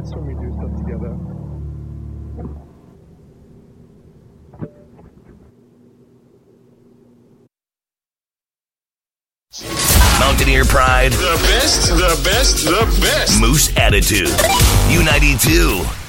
miss when we do stuff together. Mountaineer Pride. The best, the best, the best. Moose Attitude. U92.